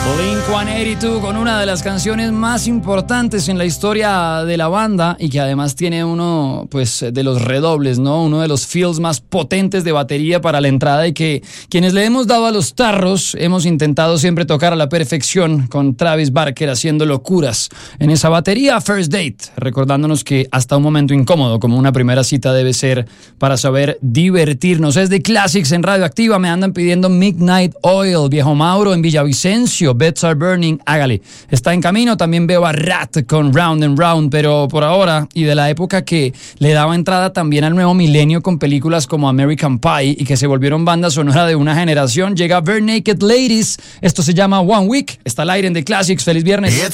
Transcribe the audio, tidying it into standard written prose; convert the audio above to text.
Blink-182 con una de las canciones más importantes en la historia de la banda y que además tiene uno pues de los redobles, ¿no? Uno de los feels más potentes de batería para la entrada y que quienes le hemos dado a los tarros hemos intentado siempre tocar a la perfección con Travis Barker haciendo locuras en esa batería. First Date, recordándonos que hasta un momento incómodo como una primera cita debe ser para saber divertirnos. Es de Classics en Radioactiva, me andan pidiendo Midnight Oil, Viejo Mauro en Villavicencio, Beds Are Burning, hágale. Está en camino, también veo a Rat con Round and Round, pero por ahora, y de la época que le daba entrada también al nuevo milenio con películas como American Pie y que se volvieron banda sonora de una generación, llega Bare Naked Ladies, esto se llama One Week, está al aire en The Classics, feliz viernes.